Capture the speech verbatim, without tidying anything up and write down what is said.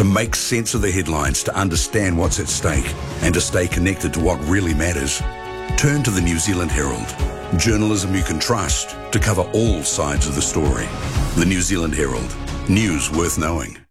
To make sense of the headlines, to understand what's at stake, and to stay connected to what really matters, turn to the New Zealand Herald. Journalism you can trust to cover all sides of the story. The New Zealand Herald. News worth knowing.